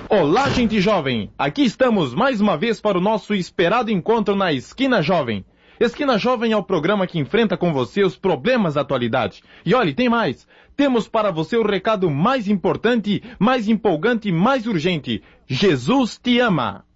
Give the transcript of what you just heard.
Olá, gente jovem! Aqui estamos mais uma vez para o nosso esperado encontro na Esquina Jovem. Esquina Jovem é o programa que enfrenta com você os problemas da atualidade. E olha, tem mais. Temos para você o recado mais importante, mais empolgante e mais urgente. Jesus te ama!